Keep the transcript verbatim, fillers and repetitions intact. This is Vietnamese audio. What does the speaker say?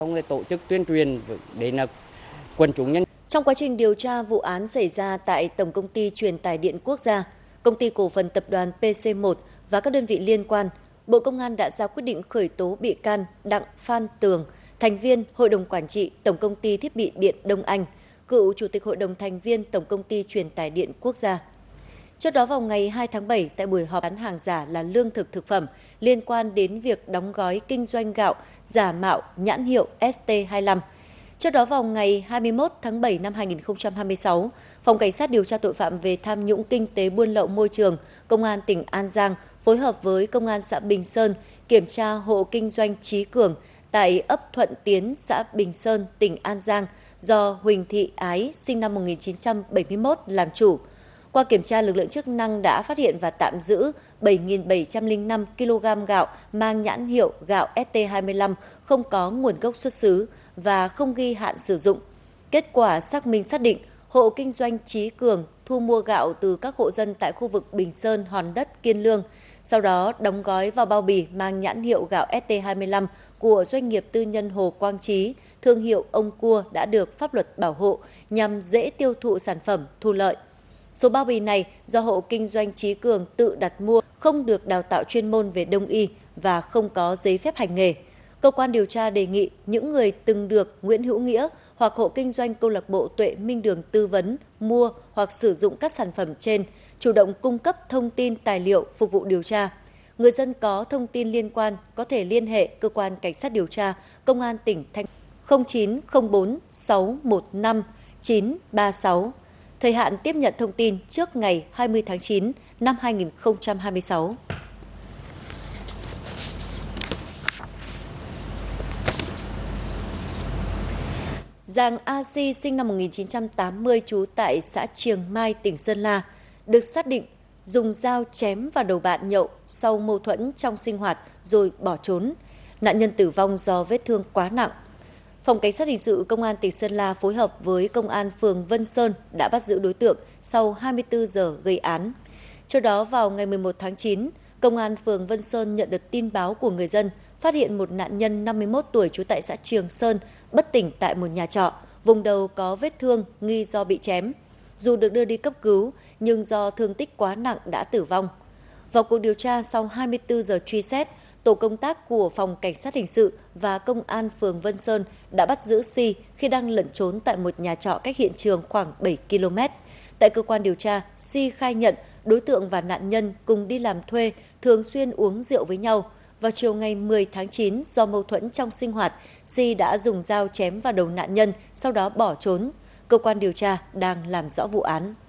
Người tổ chức tuyên truyền đến là quần chúng nhân. Trong quá trình điều tra vụ án xảy ra tại Tổng công ty Truyền tải điện quốc gia, Công ty cổ phần tập đoàn pê xê một và các đơn vị liên quan, Bộ Công an đã ra quyết định khởi tố bị can Đặng Phan Tường, thành viên Hội đồng Quản trị Tổng công ty Thiết bị điện Đông Anh, cựu Chủ tịch Hội đồng thành viên Tổng công ty Truyền tải điện quốc gia. Trước đó vào ngày hai tháng bảy, tại buổi họp bán hàng giả là lương thực thực phẩm liên quan đến việc đóng gói kinh doanh gạo giả mạo nhãn hiệu ét tê hai mươi lăm. Trước đó vào ngày hai mươi mốt tháng bảy năm hai nghìn không trăm hai mươi sáu, Phòng Cảnh sát điều tra tội phạm về tham nhũng kinh tế buôn lậu môi trường, Công an tỉnh An Giang phối hợp với Công an xã Bình Sơn kiểm tra hộ kinh doanh Chí Cường tại ấp Thuận Tiến, xã Bình Sơn, tỉnh An Giang do Huỳnh Thị Ái sinh năm một nghìn chín trăm bảy mươi mốt làm chủ. Qua kiểm tra, lực lượng chức năng đã phát hiện và tạm giữ bảy nghìn bảy trăm lẻ năm ki lô gam gạo mang nhãn hiệu gạo ét tê hai mươi lăm không có nguồn gốc xuất xứ và không ghi hạn sử dụng. Kết quả xác minh xác định, hộ kinh doanh Chí Cường thu mua gạo từ các hộ dân tại khu vực Bình Sơn, Hòn Đất, Kiên Lương, sau đó đóng gói vào bao bì mang nhãn hiệu gạo ét tê hai mươi lăm của doanh nghiệp tư nhân Hồ Quang Chí, thương hiệu ông Cua đã được pháp luật bảo hộ nhằm dễ tiêu thụ sản phẩm, thu lợi. Số bao bì này do hộ kinh doanh Chí Cường tự đặt mua, không được đào tạo chuyên môn về đông y và không có giấy phép hành nghề. Cơ quan điều tra đề nghị những người từng được Nguyễn Hữu Nghĩa hoặc hộ kinh doanh câu lạc bộ Tuệ Minh Đường tư vấn, mua hoặc sử dụng các sản phẩm trên, chủ động cung cấp thông tin tài liệu phục vụ điều tra. Người dân có thông tin liên quan có thể liên hệ cơ quan cảnh sát điều tra, Công an tỉnh Thanh không chín không bốn sáu một năm chín ba sáu. Thời hạn tiếp nhận thông tin trước ngày hai mươi tháng chín năm hai nghìn không trăm hai mươi sáu. Giàng A Si sinh năm một nghìn chín trăm tám mươi, trú tại xã Triềng Mai, tỉnh Sơn La, được xác định dùng dao chém vào đầu bạn nhậu sau mâu thuẫn trong sinh hoạt rồi bỏ trốn. Nạn nhân tử vong do vết thương quá nặng. Phòng Cảnh sát hình sự Công an tỉnh Sơn La phối hợp với Công an phường Vân Sơn đã bắt giữ đối tượng sau hai mươi tư giờ gây án. Trước đó vào ngày mười một tháng chín, Công an phường Vân Sơn nhận được tin báo của người dân phát hiện một nạn nhân năm mươi mốt tuổi trú tại xã Trường Sơn bất tỉnh tại một nhà trọ, vùng đầu có vết thương nghi do bị chém. Dù được đưa đi cấp cứu nhưng do thương tích quá nặng đã tử vong. Vào cuộc điều tra sau hai mươi tư giờ truy xét, tổ công tác của Phòng Cảnh sát hình sự và Công an phường Vân Sơn đã bắt giữ Si khi đang lẩn trốn tại một nhà trọ cách hiện trường khoảng bảy ki lô mét. Tại cơ quan điều tra, Si khai nhận đối tượng và nạn nhân cùng đi làm thuê, thường xuyên uống rượu với nhau. Vào chiều ngày mười tháng chín, do mâu thuẫn trong sinh hoạt, Si đã dùng dao chém vào đầu nạn nhân, sau đó bỏ trốn. Cơ quan điều tra đang làm rõ vụ án.